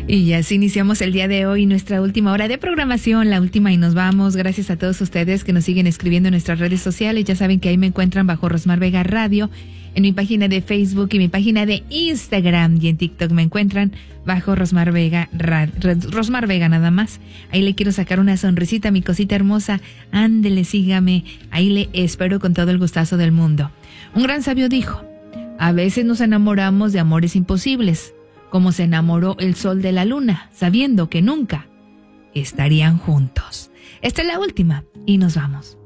Y así iniciamos el día de hoy, nuestra última hora de programación, la última, y nos vamos. Gracias a todos ustedes que nos siguen escribiendo en nuestras redes sociales. Ya saben que ahí me encuentran bajo Rosmar Vega Radio, en mi página de Facebook y mi página de Instagram, y en TikTok me encuentran bajo Rosmar Vega Rosmar Vega nada más. Ahí le quiero sacar una sonrisita a mi cosita hermosa. Ándele, sígame. Ahí le espero con todo el gustazo del mundo. Un gran sabio dijo: a veces nos enamoramos de amores imposibles, como se enamoró el sol de la luna, sabiendo que nunca estarían juntos. Esta es la última y nos vamos.